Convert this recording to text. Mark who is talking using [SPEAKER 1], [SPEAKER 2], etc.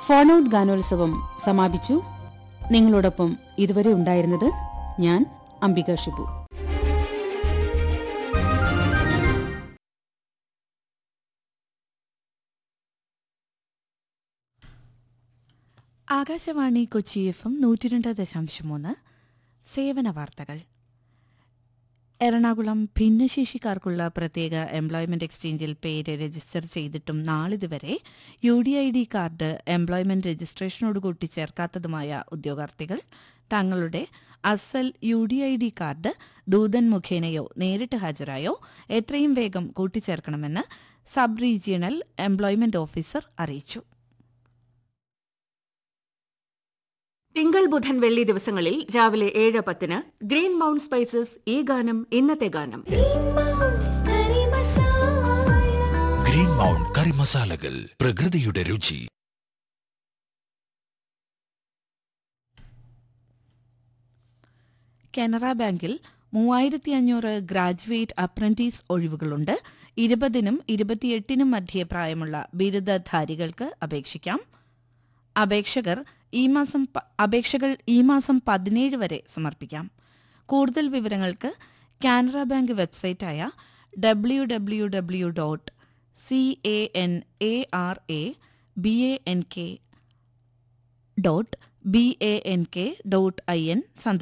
[SPEAKER 1] Phone out ഗാനോത്സവം സമാപിച്ചു. നിങ്ങളോടൊപ്പം ഇതുവരെ ഉണ്ടായിരുന്നത് ഞാൻ അംബിക ഷിബു.
[SPEAKER 2] ആകാശവാണി കൊച്ചി FM 102.3 സേവന വാർത്തകൾ. എറണാകുളം ഭിന്നശേഷിക്കാർക്കുള്ള പ്രത്യേക എംപ്ലോയ്മെന്റ് എക്സ്ചേഞ്ചിൽ പേര് രജിസ്റ്റർ ചെയ്തിട്ടും നാളിതുവരെ UDID കാർഡ് എംപ്ലോയ്മെന്റ് രജിസ്ട്രേഷനോട് കൂട്ടിച്ചേർക്കാത്തതുമായ ഉദ്യോഗാർത്ഥികൾ തങ്ങളുടെ അസൽ UDID കാർഡ് ദൂതൻ മുഖേനയോ നേരിട്ട് ഹാജരായോ എത്രയും വേഗം കൂട്ടിച്ചേർക്കണമെന്ന് സബ് റീജിയണൽ എംപ്ലോയ്മെന്റ് ഓഫീസർ അറിയിച്ചു.
[SPEAKER 3] തിങ്കൾ ബുധൻ വെള്ളി ദിവസങ്ങളിൽ രാവിലെ 7:10 ഗ്രീൻ മൗണ്ട് സ്പൈസസ് ഈ ഗാനം ഇന്നത്തെ ഗാനം.
[SPEAKER 4] ഗ്രീൻ മൗണ്ട് കറി മസാലകൾ, പ്രകൃതിയുടെ രുചി.
[SPEAKER 2] കാനറ ബാങ്കിൽ 3500 ഗ്രാജുവേറ്റ് അപ്രന്റീസ് ഒഴിവുകളുണ്ട്. 20-നും 28-നും മധ്യേ പ്രായമുള്ള ബിരുദധാരികൾക്ക് അപേക്ഷിക്കാം. അപേക്ഷകൾ ഈ മാസം 17 വരെ സമർപ്പിക്കാം. കൂടുതൽ വിവരങ്ങൾക്ക് കാനറ ബാങ്ക് വെബ്സൈറ്റായ www.canarabank.bank.in